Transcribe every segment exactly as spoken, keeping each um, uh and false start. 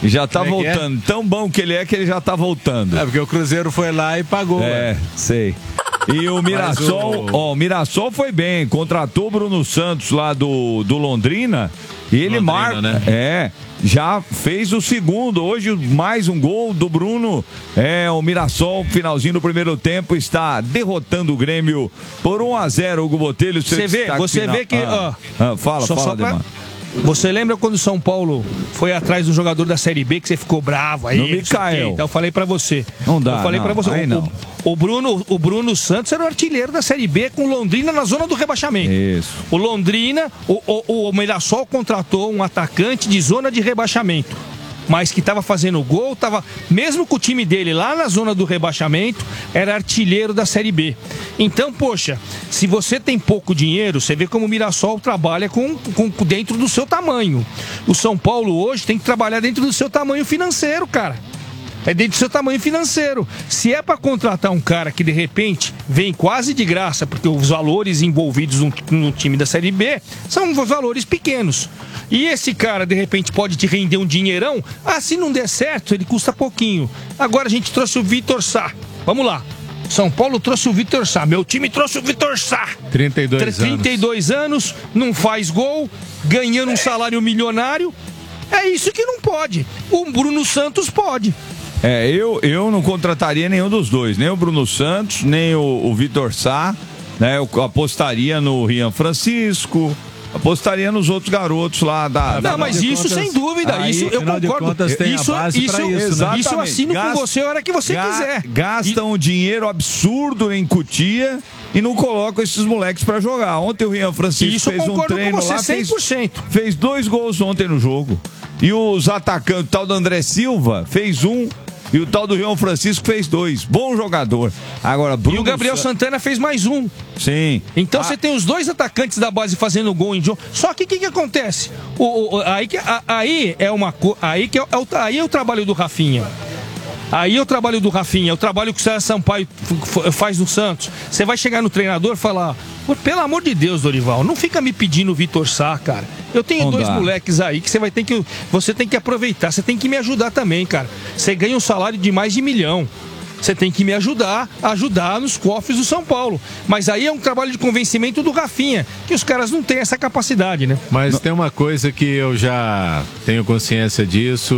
Já tá Como é que é? voltando. Tão bom que ele é que ele já tá voltando. É, porque o Cruzeiro foi lá e pagou. É, ué. sei. E o Mirassol, Mas ó, o Mirassol foi bem, contratou o Bruno Santos lá do, do Londrina e ele Londrina, marca, né? é, já fez o segundo, hoje mais um gol do Bruno, é, o Mirassol, finalzinho do primeiro tempo, está derrotando o Grêmio por um a zero, Hugo Botelho. Você vê, você final. vê que, Ah, ó, ah, fala, só- fala, só pra- Ademar. Você lembra quando o São Paulo foi atrás do jogador da Série B que você ficou bravo aí? No não sei o quê? Mikael. Então eu falei pra você. Não dá, Eu falei não, pra você. aí o, não. o Bruno, o Bruno Santos era o artilheiro da Série B com Londrina na zona do rebaixamento. Isso. O Londrina, o, o, o Mirassol contratou um atacante de zona de rebaixamento. Mas que estava fazendo gol, tava, mesmo com o time dele lá na zona do rebaixamento, era artilheiro da Série B. Então, poxa, se você tem pouco dinheiro, você vê como o Mirassol trabalha com, com, dentro do seu tamanho. O São Paulo hoje tem que trabalhar dentro do seu tamanho financeiro, cara. É dentro do seu tamanho financeiro. Se é para contratar um cara que de repente vem quase de graça, porque os valores envolvidos no, no time da Série B são valores pequenos. E esse cara de repente pode te render um dinheirão. Ah, se não der certo, ele custa pouquinho. Agora a gente trouxe o Vitor Sá. Vamos lá. São Paulo trouxe o Vitor Sá. Meu time trouxe o Vitor Sá. trinta e dois anos. trinta e dois anos, não faz gol, ganhando um salário milionário. É isso que não pode. O Bruno Santos pode. É, eu, eu não contrataria nenhum dos dois, nem o Bruno Santos, nem o, o Vitor Sá, né? Eu apostaria no Rian Francisco, apostaria nos outros garotos lá da... da Não, mas isso contas, sem dúvida, aí, isso eu afinal de concordo. contas, tem a isso, base isso, pra isso, né? isso eu assino Exatamente. com você a hora que você Ga- quiser. Gastam um dinheiro absurdo em Cotia e não colocam esses moleques pra jogar. Ontem o Rian Francisco Isso eu fez um concordo com treino você lá, fez, cem por cento. fez dois gols ontem no jogo. E os atacantes, o tal do André Silva, fez um. E o tal do Rian Francisco fez dois. Bom jogador. Agora, Bruno E o Gabriel Sa- Santana fez mais um. Sim. Então Ah, você tem os dois atacantes da base fazendo gol em jogo. Só que o que, que acontece? O, o- aí, que, a- aí é uma co- aí que é, é o, aí é o trabalho do Rafinha. Aí é o trabalho do Rafinha, é o trabalho que o César Sampaio f- f- faz no Santos. Você vai chegar no treinador e falar: "Pô, pelo amor de Deus, Dorival, não fica me pedindo o Vitor Sá, cara. Eu tenho Não dois dá. moleques aí que você vai ter que. Você tem que aproveitar, você tem que me ajudar também, cara. Você ganha um salário de mais de milhão. Você tem que me ajudar, ajudar nos cofres do São Paulo. Mas aí é um trabalho de convencimento do Rafinha, que os caras não têm essa capacidade, né? Mas tem uma coisa que eu já tenho consciência disso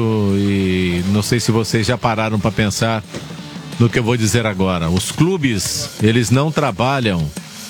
e não sei se vocês já pararam para pensar no que eu vou dizer agora. Os clubes, eles não trabalham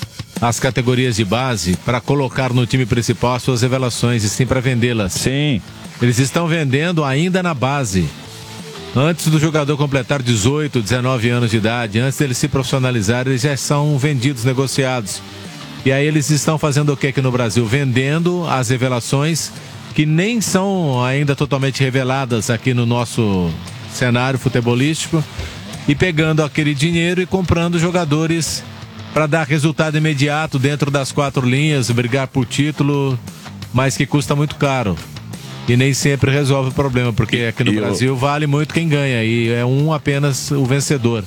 as categorias de base para colocar no time principal as suas revelações e sim para vendê-las. Sim. Eles estão vendendo ainda na base. Antes do jogador completar dezoito, dezenove anos de idade, antes dele se profissionalizar, eles já são vendidos, negociados. E aí eles estão fazendo o que aqui no Brasil? Vendendo as revelações que nem são ainda totalmente reveladas aqui no nosso cenário futebolístico e pegando aquele dinheiro e comprando jogadores para dar resultado imediato dentro das quatro linhas, brigar por título, mas que custa muito caro. E nem sempre resolve o problema, porque aqui no E Brasil o- vale muito quem ganha e é um apenas o vencedor.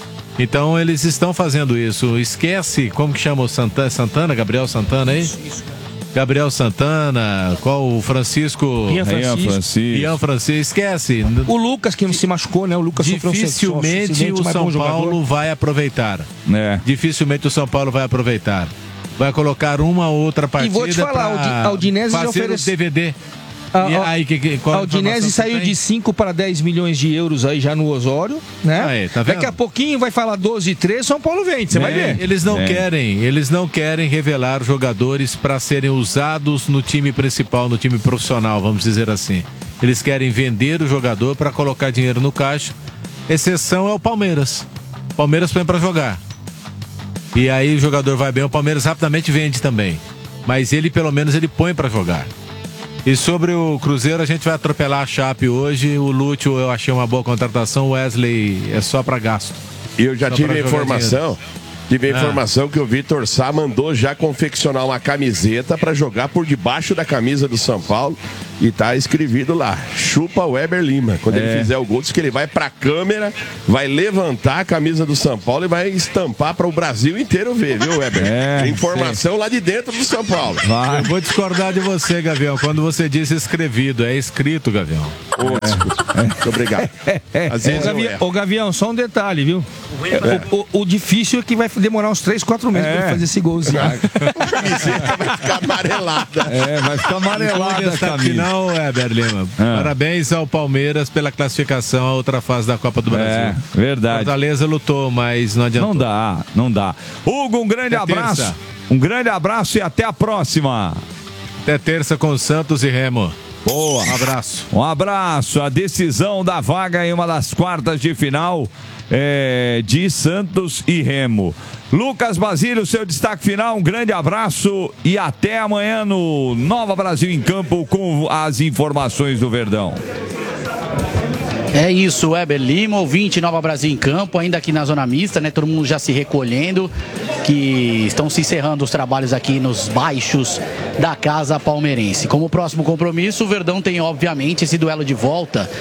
Então eles estão fazendo isso. Esquece, como que chama o Santana, Santana Gabriel Santana aí? Gabriel Santana, qual o Francisco? Rian Rian Francisco. Francisco. Rian Francisco, esquece. O Lucas que se machucou, né? O Lucas sofreu um Dificilmente acidente, o mas São bom jogador. Paulo vai aproveitar. É. Dificilmente o São Paulo vai aproveitar. Vai colocar uma ou outra partida. vou te falar, pra o Di- a Udinese já fazer oferece- o D V D. A, E a- aí, que, que, qual a Udinese informação que saiu tem? de cinco para dez milhões de euros aí já no Osório, né? Aí, tá vendo? Daqui a pouquinho vai falar doze e três, São Paulo vende, você vai É, ver. Eles não É. querem, eles não querem revelar jogadores para serem usados no time principal, no time profissional, vamos dizer assim. Eles querem vender o jogador para colocar dinheiro no caixa. Exceção é o Palmeiras. O Palmeiras põe para jogar. E aí o jogador vai bem, o Palmeiras rapidamente vende também. Mas ele pelo menos ele põe para jogar. E sobre o Cruzeiro, a gente vai atropelar a Chape hoje. O Lúcio eu achei uma boa contratação, o Wesley é só para gasto. E eu já Só tive pra a jogar informação, tive a Ah. informação que o Vitor Sá mandou já confeccionar uma camiseta para jogar por debaixo da camisa do São Paulo E tá escrevido lá, chupa Weber Lima. Quando É. ele fizer o gol, diz que ele vai pra câmera, vai levantar a camisa do São Paulo e vai estampar para o Brasil inteiro ver, viu, Weber? É, Tem informação lá de dentro do São Paulo. Vai. Eu vou discordar de você, Gavião. Quando você disse escrevido, é escrito, Gavião. Ô, desculpa. Muito obrigado. Às vezes Ô, eu Gavião, erro. ô, Gavião, só um detalhe, viu? O, o- o difícil é que vai demorar uns três, quatro meses É. pra ele fazer esse golzinho. A camiseta vai ficar amarelada. É, vai ficar amarelada a Destaque camisa. final, Weber Lima. Ah. Parabéns ao Palmeiras pela classificação à outra fase da Copa do É, Brasil. verdade. Fortaleza lutou, mas não adiantou. Não dá, não dá. Hugo, um grande Até abraço. terça. Um grande abraço e até a próxima. Até terça com Santos e Remo. Boa. Um abraço. Um abraço. A decisão da vaga em uma das quartas de final é, de Santos e Remo. Lucas Basílio, seu destaque final, um grande abraço e até amanhã no Nova Brasil em Campo com as informações do Verdão. É isso, Weber Lima, ouvinte Nova Brasil em Campo, ainda aqui na Zona Mista, né? Todo mundo já se recolhendo, que estão se encerrando os trabalhos aqui nos baixos da Casa Palmeirense. Como próximo compromisso, o Verdão tem, obviamente, esse duelo de volta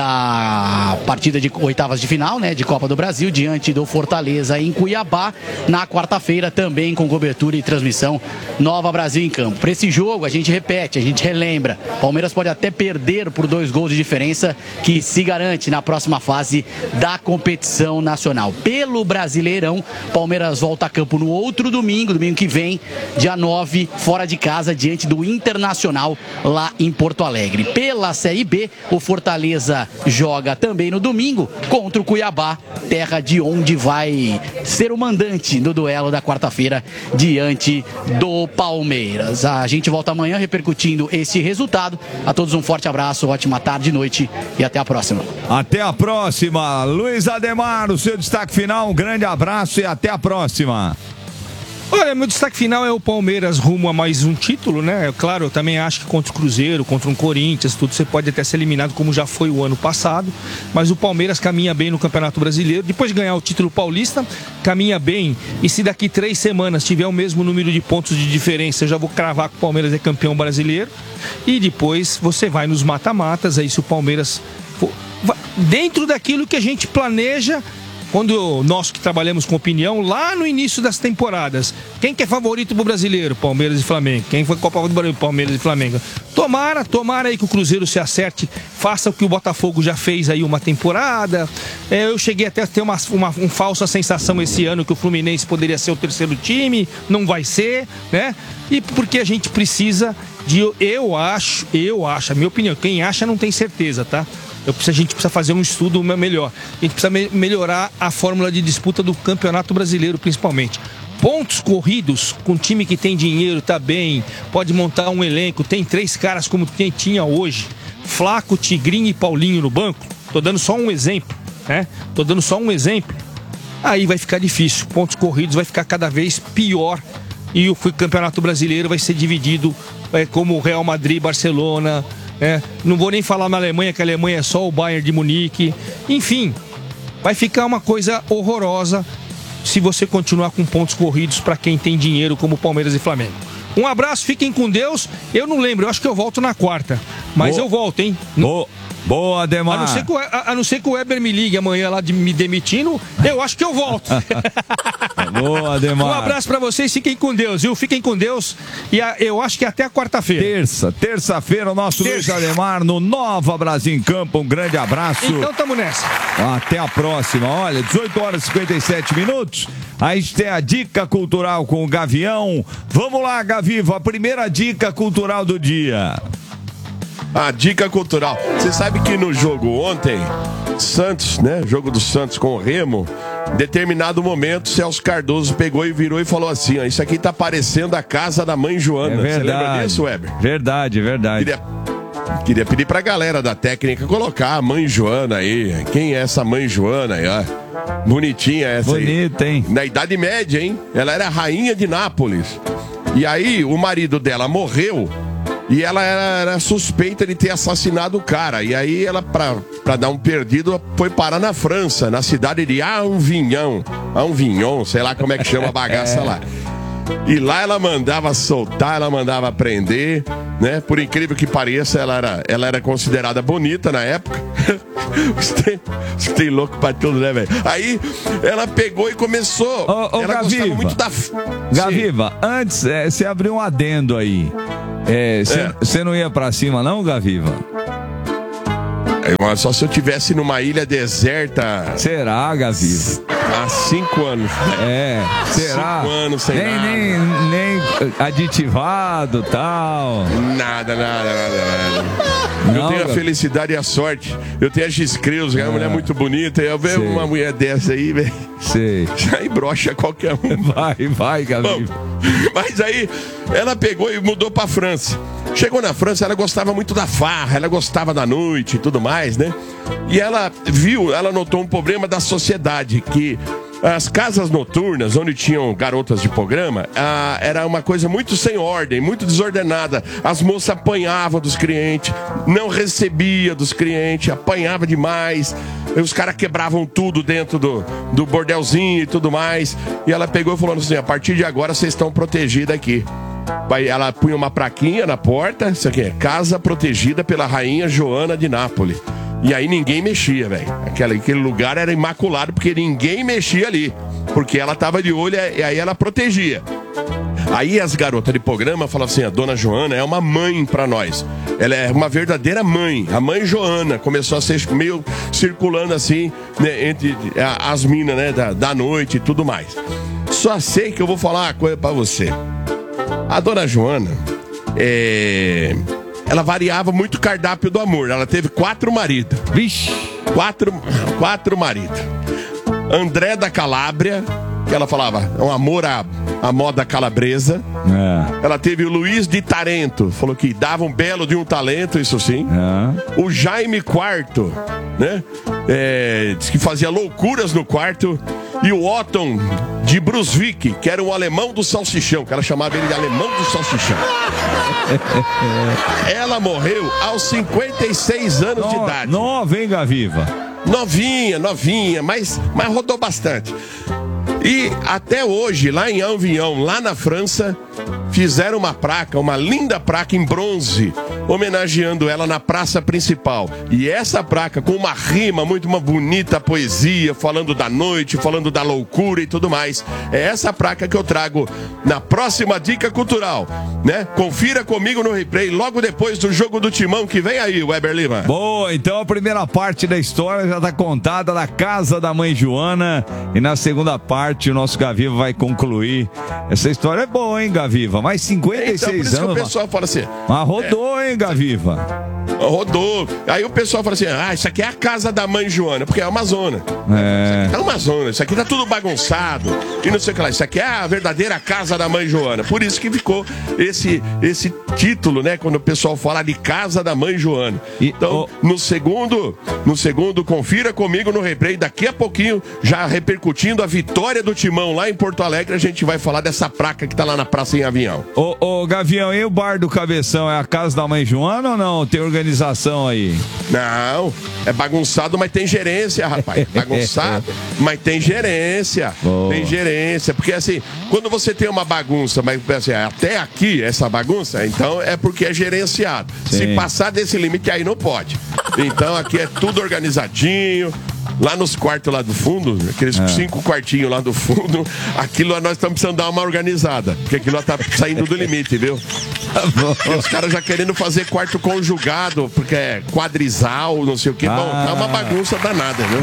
da partida de oitavas de final, né? De Copa do Brasil, diante do Fortaleza em Cuiabá, na quarta-feira, também com cobertura e transmissão Nova Brasil em Campo. Para esse jogo, a gente repete, a gente relembra, Palmeiras pode até perder por dois gols de diferença, que se garante na próxima fase da competição nacional. Pelo Brasileirão, Palmeiras volta a campo no outro domingo, domingo que vem, dia nove, fora de casa, diante do Internacional, lá em Porto Alegre. Pela Série B, o Fortaleza joga também no domingo contra o Cuiabá, terra de onde vai ser o mandante do duelo da quarta-feira diante do Palmeiras. A gente volta amanhã repercutindo esse resultado. A todos um forte abraço, ótima tarde e noite e até a próxima. Até a próxima. Luiz Ademar, o seu destaque final, um grande abraço e até a próxima. Olha, meu destaque final é o Palmeiras rumo a mais um título, né? Claro, eu também acho que contra o Cruzeiro, contra um Corinthians, tudo, você pode até ser eliminado como já foi o ano passado, mas o Palmeiras caminha bem no Campeonato Brasileiro, depois de ganhar o título paulista, caminha bem, e se daqui três semanas tiver o mesmo número de pontos de diferença, eu já vou cravar que o Palmeiras é campeão brasileiro, e depois você vai nos mata-matas, aí se o Palmeiras for, dentro daquilo que a gente planeja. Quando nós que trabalhamos com opinião, lá no início das temporadas, quem que é favorito pro brasileiro? Palmeiras e Flamengo. Quem foi Copa do Brasil? Palmeiras e Flamengo. Tomara, tomara aí que o Cruzeiro se acerte, faça o que o Botafogo já fez aí uma temporada. É, eu cheguei até a ter uma, uma, uma falsa sensação esse ano que o Fluminense poderia ser o terceiro time, não vai ser, né? E porque a gente precisa de, eu acho, eu acho, a minha opinião, quem acha não tem certeza, tá? Eu preciso, a gente precisa fazer um estudo melhor. A gente precisa me melhorar a fórmula de disputa do Campeonato Brasileiro, principalmente. Pontos corridos, com time que tem dinheiro, tá bem, pode montar um elenco, tem três caras como quem tinha hoje. Flaco, Tigrinho e Paulinho no banco. Tô dando só um exemplo, né? Tô dando só um exemplo. Aí vai ficar difícil. Pontos corridos vai ficar cada vez pior. E o Campeonato Brasileiro vai ser dividido é, como Real Madrid, Barcelona... É, não vou nem falar na Alemanha, que a Alemanha é só o Bayern de Munique. Enfim, vai ficar uma coisa horrorosa se você continuar com pontos corridos para quem tem dinheiro como Palmeiras e Flamengo. Um abraço, fiquem com Deus. Eu não lembro, eu acho que eu volto na quarta. Mas Boa. eu volto, hein? Boa, Boa Ademar. A não, ser que o, a, a não ser que o Weber me ligue amanhã lá de me demitindo, eu acho que eu volto. Boa, Ademar. Um abraço pra vocês, fiquem com Deus, viu? Fiquem com Deus e a, eu acho que até a quarta-feira. Terça, terça-feira, o nosso Terça. Luiz Ademar no Nova Brasil em Campo. Um grande abraço. Então tamo nessa. Até a próxima. Olha, dezoito horas e cinquenta e sete minutos. A gente tem a dica cultural com o Gavião. Vamos lá, Gavivo, a primeira dica cultural do dia. A dica cultural. Você sabe que no jogo ontem, Santos, né? Jogo do Santos com o Remo, determinado momento, Celso Cardoso pegou e virou e falou assim: ó, isso aqui tá parecendo a casa da mãe Joana. É verdade. Você lembra disso, Weber? Verdade, verdade. Queria, queria pedir pra galera da técnica colocar a mãe Joana aí. Quem é essa mãe Joana aí, ó? Bonitinha essa aí. Bonita, hein? Na Idade Média, hein? Ela era rainha de Nápoles. E aí, o marido dela morreu. E ela era, era suspeita de ter assassinado o cara. E aí ela, pra, pra dar um perdido, foi parar na França, na cidade de Avignon. Avignon, sei lá como é que chama a bagaça lá. E lá ela mandava soltar, ela mandava prender. né? Por incrível que pareça, ela era, ela era considerada bonita na época. Você tem, tem louco pra tudo, né, velho? Aí ela pegou e começou. Ô, ô, ela Gaviva, gostava muito da. Gaviva, antes, é, você abriu um adendo aí. Você é, é. não ia pra cima, não, Gaviva? Só se eu tivesse numa ilha deserta. Será, Gaviva? Há cinco anos. É, será? Cinco anos sem nem, nada. Nem, nem aditivado e tal. Nada, nada, nada, nada. Não, eu tenho a Gaviva. felicidade e a sorte. Eu tenho a Giscreus, é uma mulher muito bonita. Eu vejo Sei. uma mulher dessa aí, velho. Sei. Já embrocha qualquer um. Vai, vai, Gaviva. Bom, mas aí ela pegou e mudou pra França. Chegou na França, ela gostava muito da farra, ela gostava da noite e tudo mais, né? E ela viu, ela notou um problema da sociedade, que as casas noturnas, onde tinham garotas de programa, ah, era uma coisa muito sem ordem, muito desordenada. As moças apanhavam dos clientes, não recebia dos clientes, apanhava demais. Os caras quebravam tudo dentro do, do bordelzinho e tudo mais. E ela pegou e falou assim, a partir de agora vocês estão protegidas aqui. Ela punha uma plaquinha na porta, isso aqui é Casa Protegida pela Rainha Joana de Nápoles. E aí ninguém mexia, velho. Aquele, aquele lugar era imaculado porque ninguém mexia ali. Porque ela tava de olho e aí ela protegia. Aí as garotas de programa falavam assim, a dona Joana é uma mãe pra nós. Ela é uma verdadeira mãe. A mãe Joana começou a ser meio circulando assim, né, entre as minas, né, da, da noite e tudo mais. Só sei que eu vou falar uma coisa pra você. A dona Joana, é... ela variava muito o cardápio do amor. Ela teve quatro maridos. Vixe. Quatro, quatro maridos. André da Calábria, que ela falava, é um amor à, à moda calabresa. É. Ela teve o Luiz de Tarento, falou que dava um belo de um talento, isso sim. É. O Jaime Quarto, né? É, diz que fazia loucuras no quarto. E o Otton de Brunswick, que era um alemão do salsichão, que ela chamava ele de alemão do salsichão. Ela morreu aos cinquenta e seis anos No, de idade. Nova, hein, Gaviva? Novinha, novinha, mas, mas rodou bastante. E até hoje, lá em Avignon, lá na França, fizeram uma placa, uma linda placa em bronze, homenageando ela na praça principal. E essa placa, com uma rima muito uma bonita poesia, falando da noite, falando da loucura e tudo mais, é essa placa que eu trago na próxima Dica Cultural, né? Confira comigo no replay, logo depois do Jogo do Timão, que vem aí, Weber Lima. Boa, então a primeira parte da história já está contada na casa da mãe Joana. E na segunda parte o nosso Gaviva vai concluir. Essa história é boa, hein, Gaviva? Mais cinquenta e seis então, por isso anos. que o pessoal fala assim... Mas rodou, é... hein, Gaviva? Rodou. Aí o pessoal fala assim, ah, isso aqui é a casa da mãe Joana, porque é a Amazônia. É. Isso aqui é Amazônia, isso aqui tá tudo bagunçado. E não sei o que lá. Isso aqui é a verdadeira casa da mãe Joana. Por isso que ficou esse, esse título, né? Quando o pessoal fala de casa da mãe Joana. E, então, oh... no segundo, no segundo, confira comigo no replay. Daqui a pouquinho, já repercutindo a vitória do Timão lá em Porto Alegre, a gente vai falar dessa placa que tá lá na praça em Avião. Ô, ô, Gavião, e o bar do Cabeção? É a casa da mãe Joana ou não? Tem organização aí? Não, é bagunçado, mas tem gerência, rapaz. Bagunçado, mas tem gerência. Boa. Tem gerência. Porque assim, quando você tem uma bagunça, mas assim, até aqui essa bagunça, então é porque é gerenciado. Sim. Se passar desse limite, aí não pode. Então aqui é tudo organizadinho. Lá nos quartos lá do fundo, aqueles é. cinco quartinhos lá do fundo, aquilo nós estamos precisando dar uma organizada, porque aquilo lá tá saindo do limite, viu? Tá, os caras já querendo fazer quarto conjugado, porque é quadrisal, não sei o que. Ah. Bom, tá uma bagunça danada, viu?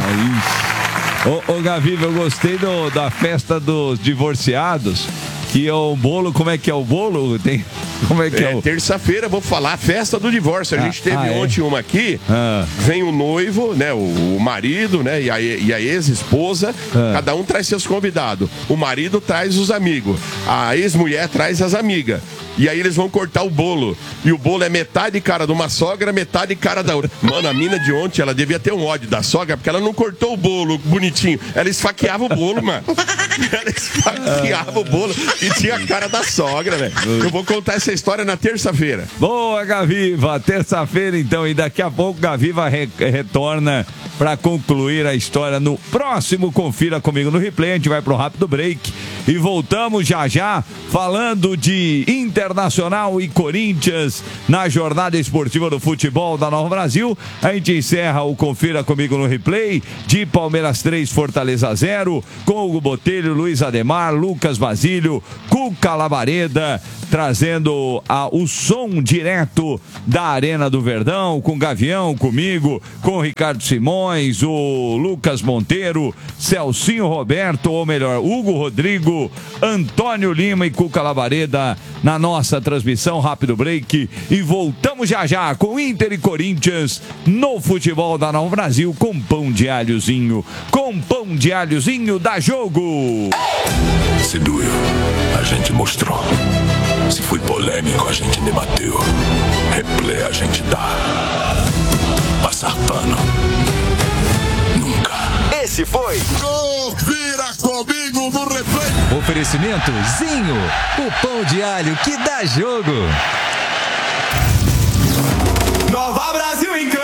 É isso. Ô, ô Gaviva, eu gostei do, da festa dos divorciados. Que é o bolo, como é que é o bolo? Tem, como é que é, é o... Terça-feira, vou falar, festa do divórcio. A gente ah, teve ah, ontem é? uma aqui, ah. vem o noivo, né, o, o marido, né, e a, e a ex-esposa, ah. cada um traz seus convidados. O marido traz os amigos, a ex-mulher traz as amigas. E aí eles vão cortar o bolo. E o bolo é metade cara de uma sogra, metade cara da outra. Mano, a mina de ontem, ela devia ter um ódio da sogra, porque ela não cortou o bolo bonitinho. Ela esfaqueava o bolo, mano. Ela esfaqueava o bolo e tinha a cara da sogra, velho. Eu vou contar essa história na terça-feira. Boa, Gaviva. Terça-feira, então. E daqui a pouco, Gaviva re retorna para concluir a história no próximo Confira Comigo no Replay. A gente vai pro rápido break e voltamos já já falando de Internacional e Corinthians na jornada esportiva do futebol da Nova Brasil. A gente encerra o Confira Comigo no Replay de Palmeiras três, Fortaleza zero, com Hugo Botelho, Luiz Ademar, Lucas Basílio, Cuca Labareda, trazendo a, o som direto da Arena do Verdão, com Gavião, comigo, com Ricardo Simões, o Lucas Monteiro, Celcinho Roberto, ou melhor, Hugo Rodrigo, Antônio Lima e Cuca Labareda na nossa transmissão. Rápido break e voltamos já já com Inter e Corinthians no futebol da Nova Brasil, com pão de alhozinho, com pão de alhozinho da Jogo. Se doeu, a gente mostrou. Se foi polêmico, a gente debateu. Replay a gente dá. Passar pano, nunca. Esse foi Confira Comigo no Replay. Oferecimento Zinho, o pão de alho que dá jogo. Nova Brasil em campo.